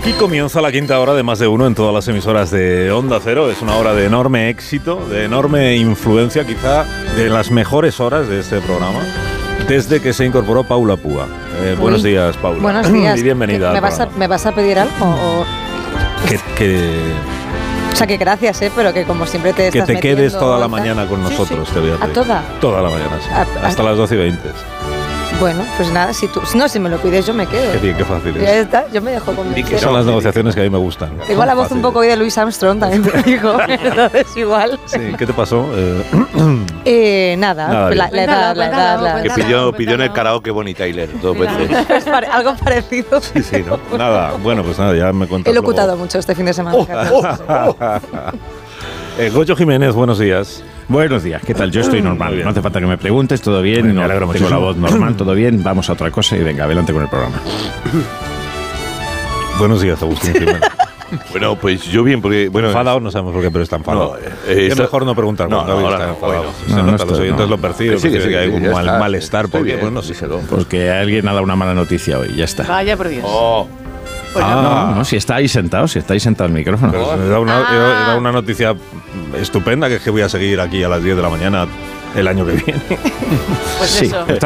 Aquí comienza la quinta hora de Más de Uno en todas las emisoras de Onda Cero. Es una hora de enorme éxito, de enorme influencia, quizá de las mejores horas de este programa, desde que se incorporó Paula Púa. Buenos días, Paula. Buenos días. Y bienvenida. ¿Me vas a pedir algo? O... O sea, que gracias, pero que como siempre te estás que te quedes toda la tal. mañana con nosotros, Sí. te voy a pedir. ¿A toda? Toda la mañana, sí. Hasta las 12:20. Bueno, pues nada, si me lo pides yo me quedo. Qué bien, qué fácil Ya es. está, yo me dejo convencer. Son las negociaciones que a mí me gustan. Tengo la voz un poco hoy de Louis Armstrong, también te digo. Entonces igual. Sí, ¿qué te pasó? Nada, la edad. Que pidió en el karaoke Bonnie Tyler 2 veces. Algo parecido. Sí, ¿no? Nada, bueno, pues nada, ya me cuentas. He locutado mucho este fin de semana. Goyo Jiménez, buenos días. Buenos días, ¿qué tal? Yo estoy normal, no hace falta que me preguntes, todo bien, Me no, alegro tengo muchísimo. la voz normal, todo bien, vamos a otra cosa y venga, adelante con el programa. Buenos días, Agustín Jiménez. Bueno, pues yo bien, porque... bueno, Enfadado no sabemos por qué, pero está enfadado. No, es mejor no preguntar no, cuando no, está ahora no, enfadado. hoy no. Se No, nota, no los estoy, oyentes no. lo perciben, Sí, que hay ya un está. malestar, Estoy porque, bien, bueno, no sé. díselo. Porque alguien ha dado una mala noticia hoy, ya está. Vaya por Dios. Oh, Pues No, si está ahí sentado el micrófono. Pero era una noticia estupenda, que es que voy a seguir aquí a las 10 de la mañana el año que viene. pues Sí, eso.